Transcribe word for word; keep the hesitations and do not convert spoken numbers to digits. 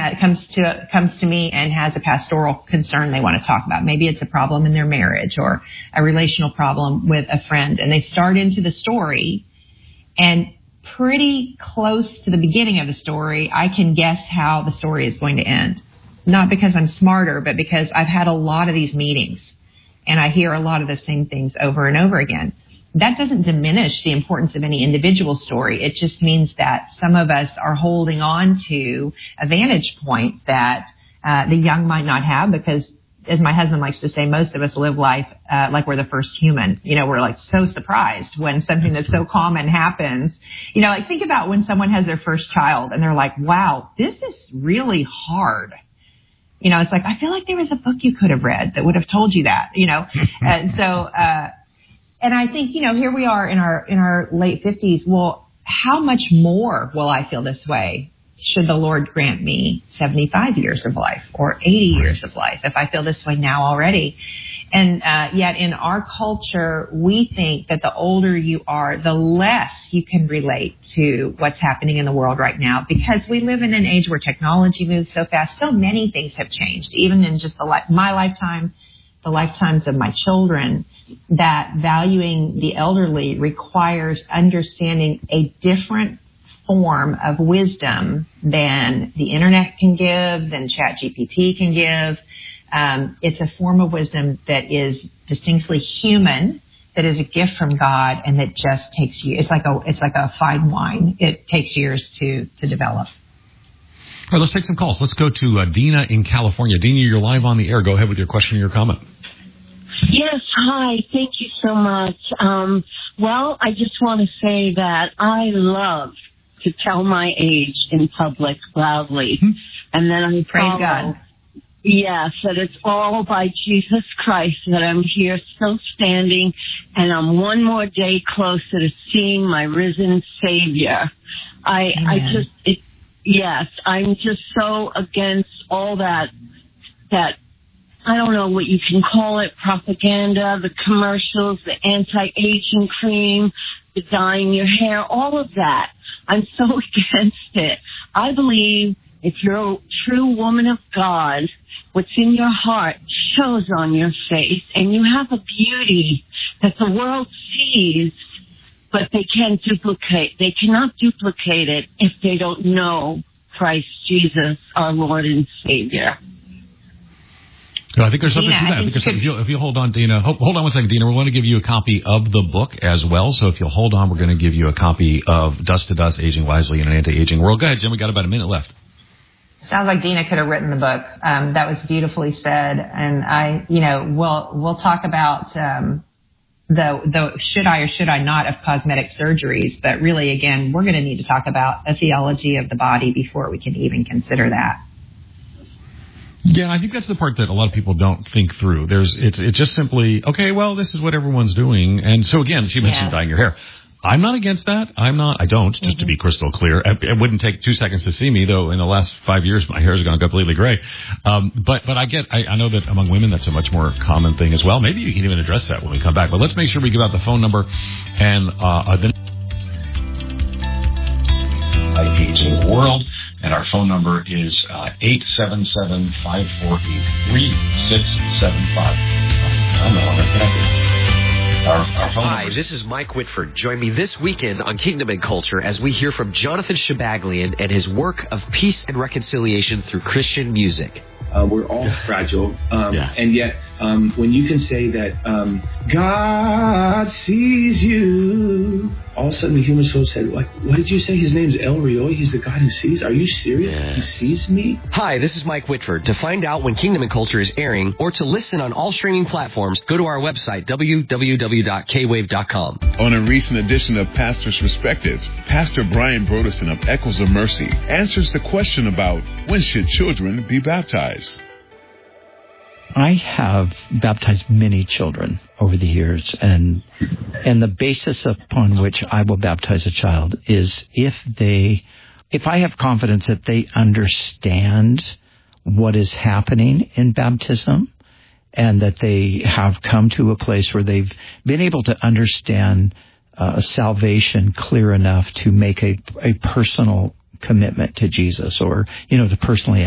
ha- comes to comes to me and has a pastoral concern they want to talk about. Maybe it's a problem in their marriage or a relational problem with a friend, and they start into the story, and pretty close to the beginning of the story, I can guess how the story is going to end. Not because I'm smarter, but because I've had a lot of these meetings, and I hear a lot of the same things over and over again. That doesn't diminish the importance of any individual story. It just means that some of us are holding on to a vantage point that uh, the young might not have because, as my husband likes to say, most of us live life uh, like we're the first human. You know, we're like so surprised when something that's so common happens. You know, like think about when someone has their first child and they're like, wow, this is really hard. You know, it's like, I feel like there was a book you could have read that would have told you that, you know. And so, uh, and I think, you know, here we are in our, in our late fifties. Well, how much more will I feel this way should the Lord grant me seventy-five years of life or eighty years of life if I feel this way now already? And uh, yet in our culture, we think that the older you are, the less you can relate to what's happening in the world right now, because we live in an age where technology moves so fast. So many things have changed, even in just the li- my lifetime, the lifetimes of my children, that valuing the elderly requires understanding a different form of wisdom than the internet can give, than ChatGPT can give. Um, it's a form of wisdom that is distinctly human, that is a gift from God, and that just takes you. It's like a it's like a fine wine. It takes years to to develop. All right, let's take some calls. Let's go to uh, Dina in California. Dina, you're live on the air. Go ahead with your question or your comment. Yes, hi. Thank you so much. Um, well, I just want to say that I love to tell my age in public loudly, mm-hmm. and then I praise follow, God. Yes, that it's all by Jesus Christ that I'm here still standing, and I'm one more day closer to seeing my risen Savior. I, Amen. I just, it, yes, I'm just so against all that, that, I don't know what you can call it, propaganda, the commercials, the anti-aging cream, the dyeing your hair, all of that. I'm so against it. I believe if you're a true woman of God, what's in your heart shows on your face, and you have a beauty that the world sees, but they can't duplicate. They cannot duplicate it if they don't know Christ Jesus, our Lord and Savior. I think there's something Dina, to that. Because if you, if you hold on, Dina, hold, hold on one second, Dina. We're going to give you a copy of the book as well. So if you'll hold on, we're going to give you a copy of Dust to Dust, Aging Wisely in an Anti-Aging World. Go ahead, Jim. We got about a minute left. Sounds like Dina could have written the book. Um, that was beautifully said. And I, you know, we'll, we'll talk about, um, the, the should I or should I not of cosmetic surgeries. But really, again, we're going to need to talk about a theology of the body before we can even consider that. Yeah, I think that's the part that a lot of people don't think through. There's, it's, it's just simply, okay, well, this is what everyone's doing. And so again, she mentioned yeah. dyeing your hair. I'm not against that. I'm not, I don't, just mm-hmm. to be crystal clear. It wouldn't take two seconds to see me, though. In the last five years, my hair has gone completely gray. Um, but, but I get, I, I know that among women, that's a much more common thing as well. Maybe you can even address that when we come back. But let's make sure we give out the phone number and, uh, the Aging World. And our phone number is uh, eight seven seven, five four eight, three six seven five. I don't know how that Our, our phone Hi, this is Mike Whitford. Join me this weekend on Kingdom and Culture as we hear from Jonathan Shabaglian and his work of peace and reconciliation through Christian music. Uh, we're all fragile, um, yeah. and yet um, when you can say that um, God sees you, all of a sudden the human soul said, "What? What did you say? His name's El Roi. He's the God who sees. Are you serious? Yes. He sees me." Hi, this is Mike Whitford. To find out when Kingdom and Culture is airing or to listen on all streaming platforms, go to our website w w w dot k wave dot com. On a recent edition of Pastor's Perspective, Pastor Brian Broderson of Echoes of Mercy answers the question about when should children be baptized. I have baptized many children over the years, and and the basis upon which I will baptize a child is if they, if I have confidence that they understand what is happening in baptism, and that they have come to a place where they've been able to understand uh, salvation clear enough to make a a personal commitment to Jesus, or, you know, to personally